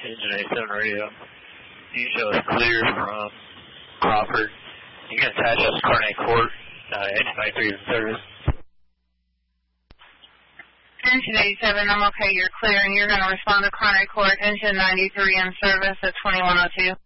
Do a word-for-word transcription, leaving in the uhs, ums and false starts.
Engine eighty-seven radio. You show us clear from Crawford. You can attach us to Carney Court. Uh, Engine ninety-three is in service. Engine eighty-seven, I'm okay, you're clear, and you're going to respond to Carney Court. Engine ninety-three in service at twenty-one oh two.